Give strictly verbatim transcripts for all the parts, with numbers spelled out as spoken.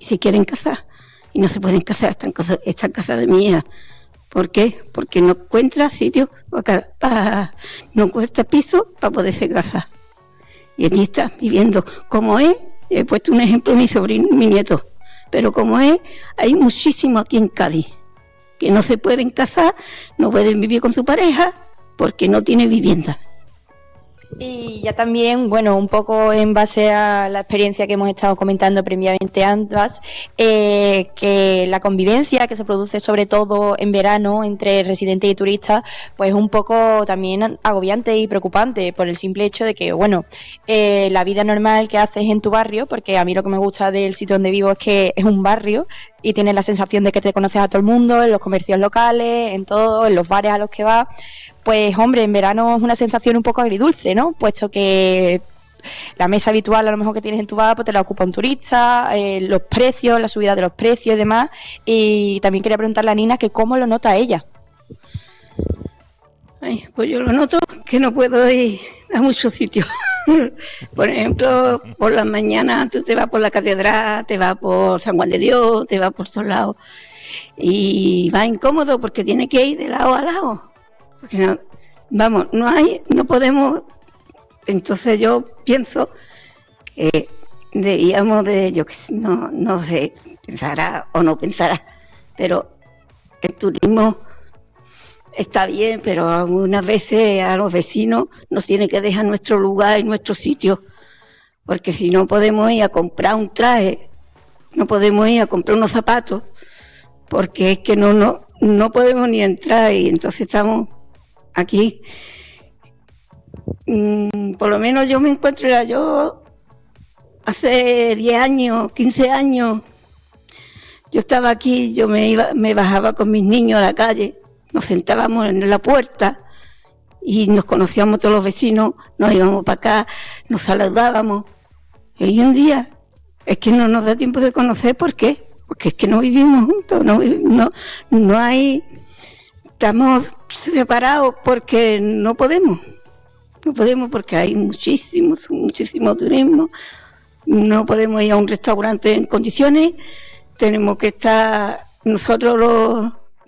y se quieren casar. Y no se pueden casar, están casa, esta casa de mi hija. ¿Por qué? Porque no encuentra sitio, para, para, no encuentra piso para poderse casar. Y allí está viviendo. Como es, he puesto un ejemplo de mi sobrino y mi nieto, pero como es, hay muchísimo aquí en Cádiz, que no se pueden casar, no pueden vivir con su pareja, porque no tiene vivienda. Y ya también, bueno, un poco en base a la experiencia que hemos estado comentando previamente ambas, eh, que la convivencia que se produce sobre todo en verano entre residentes y turistas, pues un poco también agobiante y preocupante por el simple hecho de que, bueno, eh, la vida normal que haces en tu barrio, porque a mí lo que me gusta del sitio donde vivo es que es un barrio y tienes la sensación de que te conoces a todo el mundo, en los comercios locales, en todo, en los bares a los que vas. Pues hombre, en verano es una sensación un poco agridulce, ¿no? Puesto que la mesa habitual a lo mejor que tienes en tu bar, pues te la ocupa un turista, eh, los precios, la subida de los precios y demás. Y también quería preguntarle a Nina que cómo lo nota ella. Ay, pues yo lo noto que no puedo ir a muchos sitios. Por ejemplo, por las mañanas tú te vas por la catedral, te vas por San Juan de Dios, te vas por todos lados. Y vas incómodo porque tienes que ir de lado a lado. Porque no, vamos, no hay, no podemos. Entonces yo pienso que debíamos de, yo que no, no sé, pensará o no pensará, pero el turismo está bien, pero algunas veces a los vecinos nos tiene que dejar nuestro lugar y nuestro sitio, porque si no podemos ir a comprar un traje, no podemos ir a comprar unos zapatos, porque es que no, no, no podemos ni entrar y entonces estamos aquí. Mm, por lo menos yo me encuentro, era yo hace diez años, quince años, yo estaba aquí, yo me iba, me bajaba con mis niños a la calle, nos sentábamos en la puerta y nos conocíamos todos los vecinos, nos íbamos para acá, nos saludábamos. Y hoy en día es que no nos da tiempo de conocer. ¿Por qué? Porque es que no vivimos juntos, no, no, no hay, estamos separados porque no podemos, no podemos porque hay muchísimo, muchísimo turismo, no podemos ir a un restaurante en condiciones, tenemos que estar nosotros los,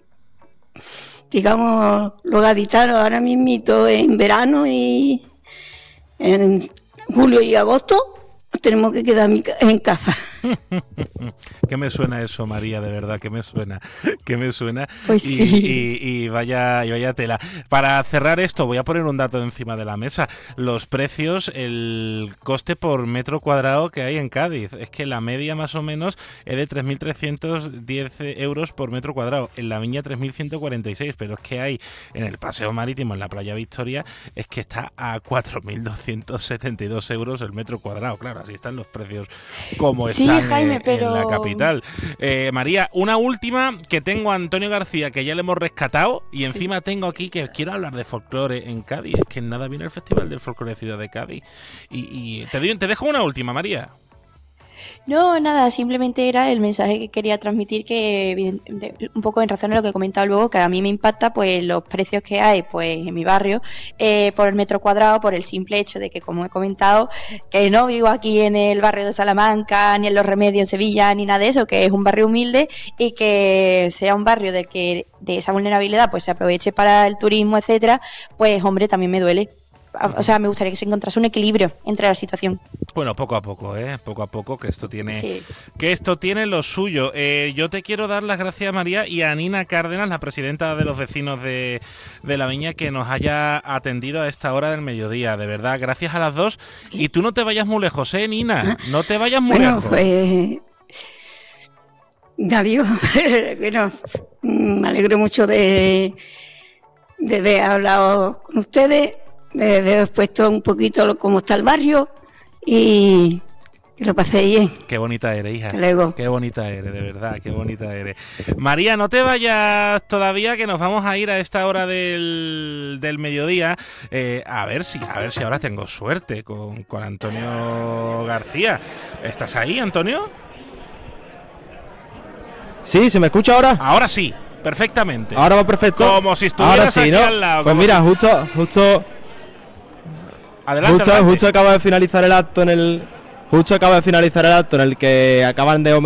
digamos, los gaditanos ahora mismito en verano y en julio y agosto tenemos que quedar en casa. ¿Qué me suena eso, María? De verdad, que me suena, que me suena. Pues y, sí. y, y vaya, y vaya tela. Para cerrar esto, voy a poner un dato encima de la mesa. Los precios, el coste por metro cuadrado que hay en Cádiz. Es que la media más o menos es de tres mil trescientos diez euros por metro cuadrado. En La Viña tres mil ciento cuarenta y seis, pero es que hay en el Paseo Marítimo, en la Playa Victoria, es que está a cuatro mil doscientos setenta y dos euros el metro cuadrado. Claro, así están los precios como Sí, están Jaime, en, pero... en la capital. Eh, María, una última que tengo a Antonio García, que ya le hemos rescatado, y encima sí. Tengo aquí que quiero hablar de folclore en Cádiz. Es que nada viene el Festival del Folclore de Ciudad de Cádiz. Y, y te, doy, te dejo una última, María. No, nada, simplemente era el mensaje que quería transmitir, que un poco en razón a lo que he comentado luego, que a mí me impacta pues los precios que hay pues en mi barrio eh, por el metro cuadrado, por el simple hecho de que, como he comentado, que no vivo aquí en el barrio de Salamanca, ni en Los Remedios en Sevilla, ni nada de eso, que es un barrio humilde y que sea un barrio del que de esa vulnerabilidad pues se aproveche para el turismo, etcétera, pues hombre, también me duele. O sea, me gustaría que se encontrase un equilibrio entre la situación. Bueno, poco a poco, ¿eh? Poco a poco, que esto tiene sí. que esto tiene lo suyo. Eh, yo te quiero dar las gracias, María, y a Nina Cárdenas, la presidenta de los vecinos de, de La Viña, que nos haya atendido a esta hora del mediodía. De verdad, gracias a las dos. Y tú no te vayas muy lejos, ¿eh, Nina? No te vayas muy bueno, lejos. Pues... Adiós. Bueno, me alegro mucho de, de haber hablado con ustedes, de haber expuesto un poquito cómo está el barrio y que lo paséis bien. Qué bonita eres, hija. Hasta luego. Qué bonita eres, de verdad, qué bonita eres. María, no te vayas todavía, que nos vamos a ir a esta hora del, del mediodía. Eh, a ver si, a ver si ahora tengo suerte con, con Antonio García. ¿Estás ahí, Antonio? Sí, ¿se me escucha ahora? Ahora sí, perfectamente. Ahora va perfecto. Como si estuvieras ahora sí, aquí ¿no? al lado. Pues mira, si... justo, justo, adelante, justo, adelante. justo acaba de finalizar el acto en el, justo acaba de finalizar el acto en el que acaban de